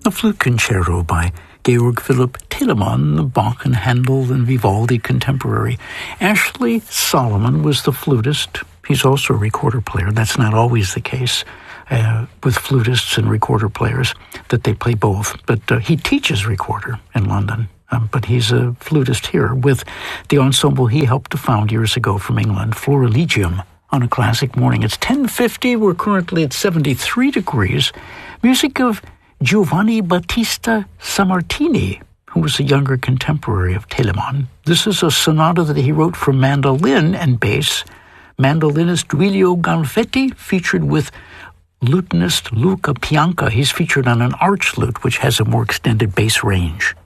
A flute concerto by Georg Philipp Telemann, the Bach and Handel and Vivaldi contemporary. Ashley Solomon was the flutist. He's also a recorder player. That's not always the case with flutists and recorder players, that they play both. But he teaches recorder in London. But he's a flutist here with the ensemble he helped to found years ago from England, Florilegium, on a classic morning. It's 10:50. We're currently at 73 degrees. Music of Giovanni Battista Sammartini, who was a younger contemporary of Telemann. This is a sonata that he wrote for mandolin and bass. Mandolinist Duilio Galfetti, featured with lutenist Luca Pianca. He's featured on an arch lute, which has a more extended bass range.